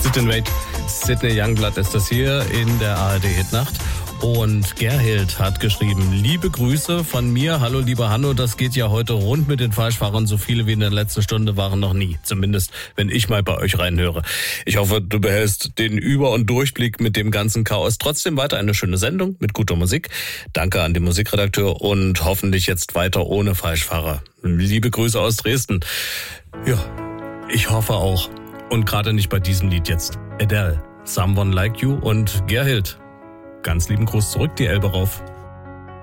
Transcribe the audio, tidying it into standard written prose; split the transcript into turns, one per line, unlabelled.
Sidney Youngblood ist das hier in der ARD-Hitnacht. Und Gerhild hat geschrieben, liebe Grüße von mir. Hallo, lieber Hanno, das geht ja heute rund mit den Falschfahrern. So viele wie in der letzten Stunde waren noch nie. Zumindest, wenn ich mal bei euch reinhöre. Ich hoffe, du behältst den Über- und Durchblick mit dem ganzen Chaos. Trotzdem weiter eine schöne Sendung mit guter Musik. Danke an den Musikredakteur und hoffentlich jetzt weiter ohne Falschfahrer. Liebe Grüße aus Dresden. Ja, ich hoffe auch. Und gerade nicht bei diesem Lied jetzt. Adele, Someone Like You und Gerhild. Ganz lieben Gruß zurück, die Elbe rauf.